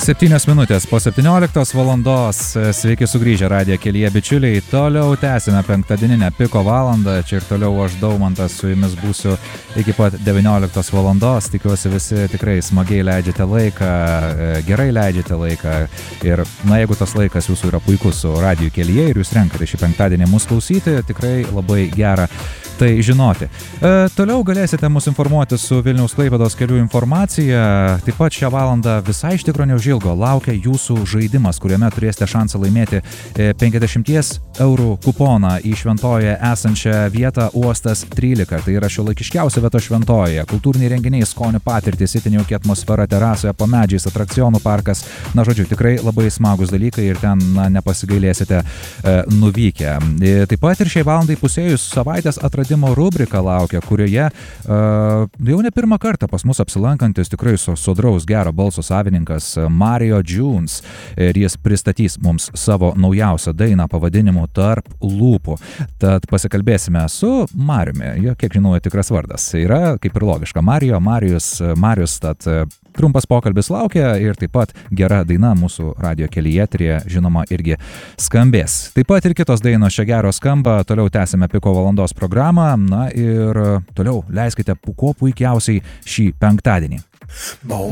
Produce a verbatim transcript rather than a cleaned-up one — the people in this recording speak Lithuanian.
septynios minutės po septynioliktos valandos. Sveiki sugrįžę radijo kelyje, bičiuliai. Toliau tęsime penktadieninę piko valandą. Čia ir toliau aš, Daumantas, su jumis būsiu iki pat devynioliktos valandos. Tikiuosi visi tikrai smagiai leidžiate laiką, gerai leidžiate laiką. Ir, na, jeigu tas laikas jūsų yra puikus su radijo kelyje ir jūs renkate šį penktadienį mus klausyti, tikrai labai gera tai žinoti. E, toliau galėsite mus informuoti su Vilniaus Klaipėdos kelių informacija. Taip pat šią valandą visai iš tikro neužilgo laukia jūsų žaidimas, kuriame turėsite šansą laimėti penkiasdešimt eurų kuponą į Šventojoje esančią vietą Uostas trylika. Tai yra šiuolaikiškiausia vieta Šventojoje. Kultūriniai renginiai, skonių patirtys, itin jauki atmosfera terasoje, po medžiais, atrakcionų parkas. Na, žodžiu, tikrai labai smagus dalykai ir ten, na, nepasigailėsite e, nuvykę. E, taip pat ir šiai valandai pusėjus savaitės atradimo rubrika laukia, kurioje uh, jau ne pirmą kartą pas mus apsilankantis tikrai sodraus gero balso savininkas Mario Jones ir jis pristatys mums savo naujausią dainą pavadinimu Tarp lūpų. Tad pasikalbėsime su Mariumi. Jo, kiek žinau, tikras vardas yra, kaip ir logiška, Mario, Marius, Marius, tad trumpas pokalbis laukia ir taip pat gera daina mūsų radijo kelyje, eteryje, žinoma, irgi skambės. Taip pat ir kitos dainos čia gero skamba, toliau tęsime piko valandos programą, na ir toliau leiskite kuo puikiausiai šį penktadienį.